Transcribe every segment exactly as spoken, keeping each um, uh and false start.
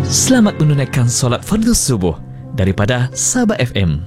Selamat menunaikan solat fardu subuh daripada Sabah F M.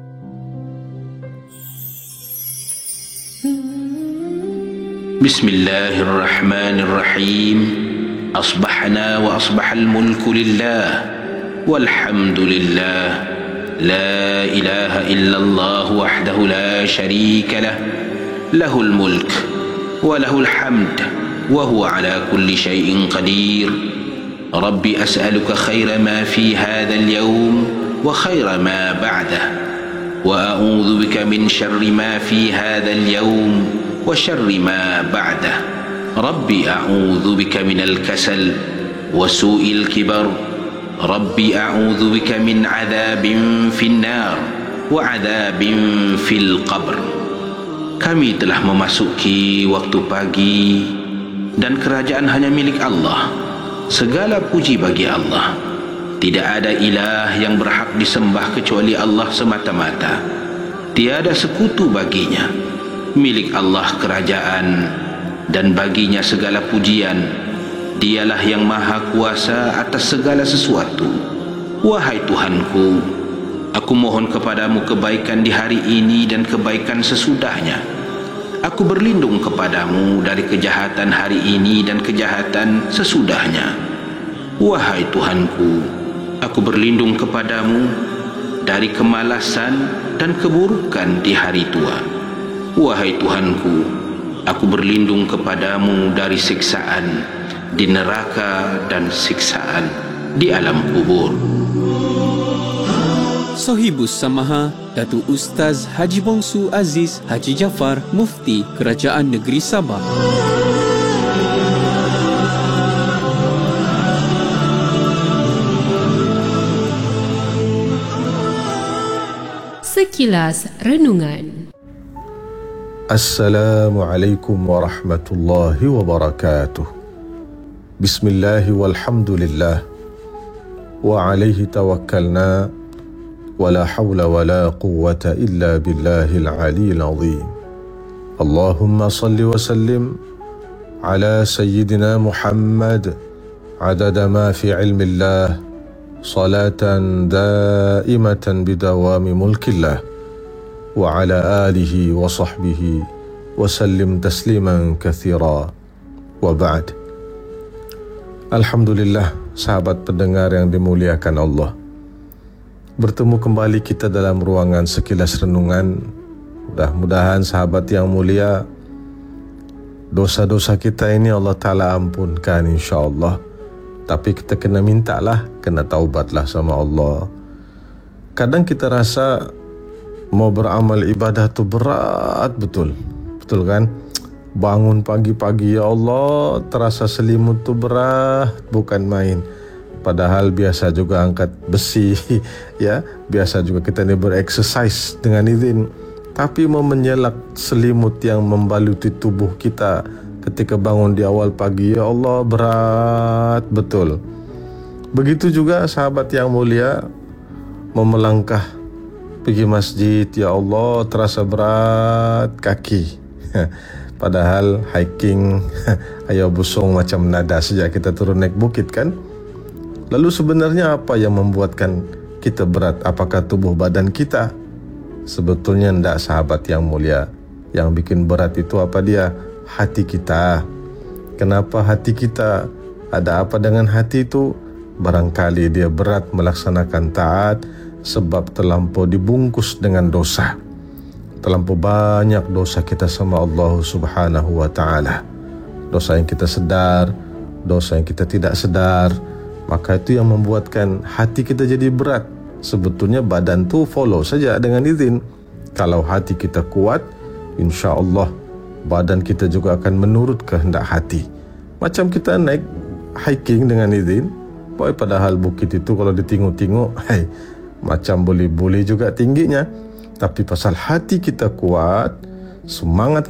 Bismillahirrahmanirrahim. Asbahna wa asbahal mulku lillah walhamdulillah. La ilaha illallah wahdahu la sharika lah. Lahul mulk wa lahul hamd wa huwa ala kulli syai'in qadir. Rabbi as'aluka khaira ma fi hadzal yawm wa khaira ma ba'dah wa a'udzu bika min syarri ma fi hadzal yawm wa syarri ma ba'dah. Rabbi a'udzu bika minal kasal wa su'il kibar. Rabbi a'udzu bika min 'adzabin fin nar wa 'adzabin fil qabr. Kami telah memasuki waktu pagi dan kerajaan hanya milik Allah. Segala puji bagi Allah. Tidak ada ilah yang berhak disembah kecuali Allah semata-mata. Tiada sekutu baginya. Milik Allah kerajaan dan baginya segala pujian. Dialah yang maha kuasa atas segala sesuatu. Wahai Tuhanku, aku mohon kepadamu kebaikan di hari ini dan kebaikan sesudahnya. Aku berlindung kepadamu dari kejahatan hari ini dan kejahatan sesudahnya. Wahai Tuhanku, aku berlindung kepadamu dari kemalasan dan keburukan di hari tua. Wahai Tuhanku, aku berlindung kepadamu dari siksaan di neraka dan siksaan di alam kubur. Sohibus Samaha Datuk Ustaz Haji Bongsu Aziz Haji Jaafar, Mufti Kerajaan Negeri Sabah. Sekilas Renungan. Assalamualaikum warahmatullahi wabarakatuh. Bismillahi walhamdulillah wa alaihi tawakkalna wa la hawla wa la quwwata illa billahil aliyyil azim. Allahumma salli wa sallim ala sayyidina Muhammad adada ma fi ilmillah salatan daimatan bidawami mulkillah wa ala alihi wa sahbihi wa sallim tasliman kathira wa ba'd. Alhamdulillah, sahabat pendengar yang dimuliakan Allah, bertemu kembali kita dalam ruangan Sekilas Renungan. Mudah-mudahan sahabat yang mulia, dosa-dosa kita ini Allah Ta'ala ampunkan insyaAllah. Tapi kita kena mintalah, kena taubatlah sama Allah. Kadang kita rasa mau beramal ibadah tu berat betul. Betul kan? Bangun pagi-pagi, ya Allah, terasa selimut tu berat, bukan main. Padahal biasa juga angkat besi, ya, biasa juga kita ni bereksersis dengan izin. Tapi mau menyelak selimut yang membaluti tubuh kita ketika bangun di awal pagi, ya Allah, berat betul. Begitu juga sahabat yang mulia, mau melangkah pergi masjid, ya Allah, terasa berat kaki. Padahal hiking ayo busung macam nada sejak kita turun naik bukit kan. Lalu sebenarnya apa yang membuatkan kita berat? Apakah tubuh badan kita? Sebetulnya tidak, sahabat yang mulia. Yang bikin berat itu apa dia? Hati kita. Kenapa hati kita? Ada apa dengan hati itu? Barangkali dia berat melaksanakan taat sebab terlampau dibungkus dengan dosa. Terlampau banyak dosa kita sama Allah Subhanahu wa ta'ala. Dosa yang kita sedar, dosa yang kita tidak sedar. Maka itu yang membuatkan hati kita jadi berat. Sebetulnya badan tu follow saja dengan izin. Kalau hati kita kuat, insya Allah badan kita juga akan menurut kehendak hati. Macam kita naik hiking dengan izin, boy, padahal bukit itu kalau ditinguk-tinguk, hey, macam boleh-boleh juga tingginya. Tapi pasal hati kita kuat, semangat